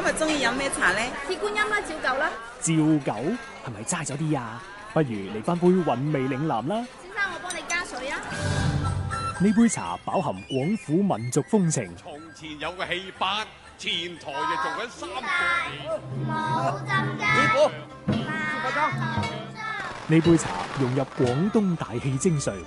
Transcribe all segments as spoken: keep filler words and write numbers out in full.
日中意飲咩茶呢？ 鐵觀音啦，照舊啦。 照舊係咪齋咗啲啊？不如嚟翻杯韻味嶺南啦。 先生，我幫你加水啊。 呢杯茶飽含廣府民族風情。 從前有個戲班，前台就做緊三個。 冇針㗎。 師傅，師傅裝。 呢杯茶融入廣東大氣精髓。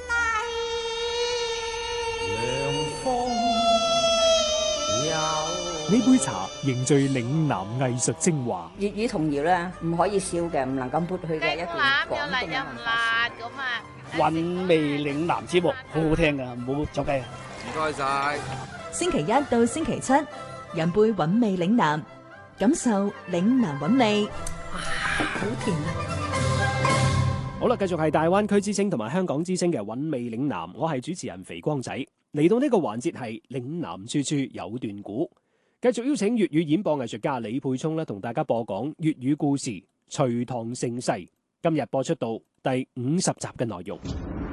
呢杯茶凝聚嶺南藝術精華。 粵語童謠咧，唔可以少嘅，唔能夠抹去嘅一段廣東嘅文化。 咁啊！ 韻味嶺南節目好好聽噶，唔好走雞啊！ 唔該晒。 星期一到星期七，飲杯韻味嶺南，感受嶺南韻味。哇，好甜啊！ 好啦，繼續係大灣區之聲同埋香港之聲嘅韻味嶺南，我係主持人肥光仔。嚟到呢個環節係嶺南處處有段古。繼續邀請粵語演播藝術家李沛聰咧，同大家播講粵語故事《隋唐盛世》。今日播出到第五十集嘅內容。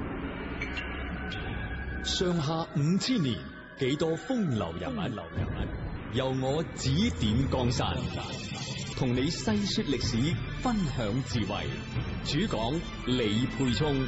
上下五千年，幾多風流人物，流人物由我指點江山，同你細說歷史，分享智慧。主講李沛聰。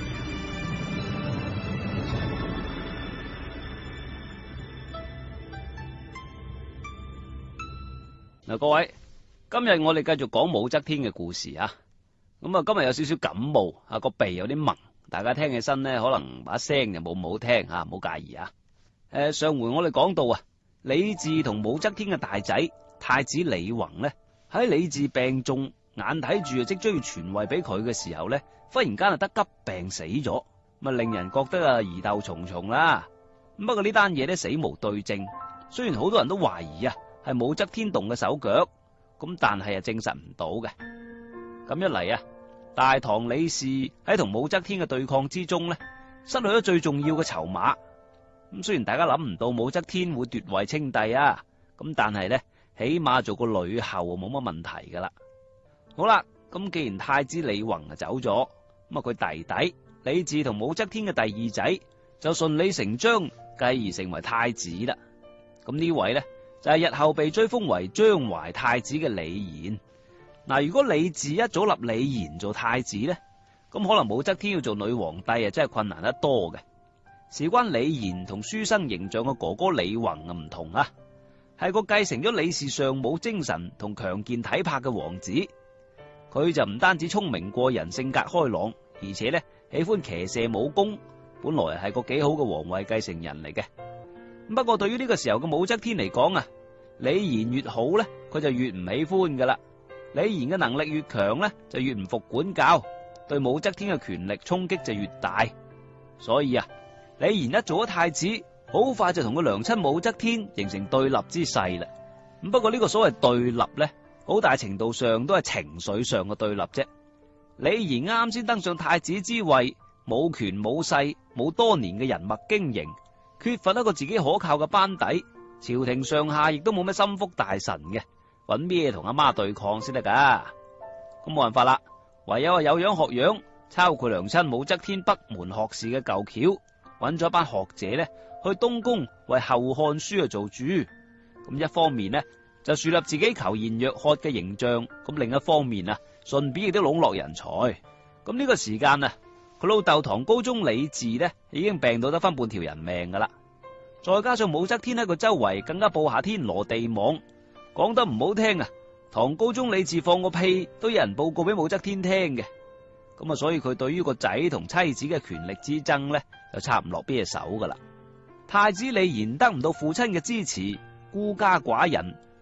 嗱，各位，今日我哋繼續講武則天嘅故事啊。咁啊，今日有少少感冒啊，個鼻有啲濛，大家聽起身咧，可能把聲就冇咁好聽吓，唔好介意啊。誒，上回我哋講到啊，李治同武則天嘅大仔太子李弘咧，喺李治病重，眼睇住啊即將要傳位俾佢嘅時候咧，忽然間啊得急病死咗，咁啊令人覺得啊疑竇重重啦。咁不過呢單嘢咧死無對證，雖然好多人都懷疑啊係武則天動嘅手腳，咁但係啊證實唔到嘅。咁一嚟啊，大唐李氏喺同武則天嘅對抗之中咧，失去咗最重要嘅籌碼。咁雖然大家諗唔到武則天會奪位稱帝啊，咁但係咧起碼做個呂后冇乜問題噶啦。好啦，咁既然太子李弘啊走咗，咁啊佢弟弟李治同武則天嘅第二仔就順理成章繼而成為太子啦。咁呢位咧就係日後被追封為章懷太子嘅李賢。嗱，如果李治一早立李賢做太子咧，咁可能武則天要做女皇帝啊，真係困難得多嘅。事關李賢同書生形象嘅哥哥李弘啊唔同啊，係個繼承咗李氏尚武精神同強健體魄嘅王子。佢就唔單止聰明過人，性格開朗，而且咧喜歡騎射武功，本來係個幾好嘅皇位繼承人嚟嘅。不過對於呢個時候嘅武則天嚟講啊，李賢越好咧，佢就越唔喜歡噶啦。李賢嘅能力越強咧，就越唔服管教，對武則天嘅權力衝擊就越大。所以啊，李賢一做咗太子，好快就同佢娘親武則天形成對立之勢啦。咁不過呢個所謂對立咧，好大程度上都係情緒上嘅對立啫。李賢啱先登上太子之位，冇權冇勢，冇多年嘅人脈經營，缺乏一個自己可靠嘅班底，朝廷上下亦都冇咩心腹大臣嘅，搵咩同阿媽對抗先得噶？咁冇辦法啦，唯有係有樣學樣，抄佢娘親武則天北門學士嘅舊橋，搵咗一班學者咧去東宮為《後漢書》去做主。咁一方面呢，就樹立自己求賢若渴嘅形象，咁另一方面啊，順便亦都籠絡人才。咁呢個時間啊，佢老豆唐高宗李治呢已經病到得翻半條人命噶啦，再加上武則天喺佢周圍更加布下天羅地網，講得唔好聽啊，唐高宗李治放個屁都有人報告俾武則天聽嘅。咁啊，所以佢對於個仔同妻子嘅權力之爭呢，就插唔落邊隻手噶啦。太子李賢得唔到父親嘅支持，孤家寡人，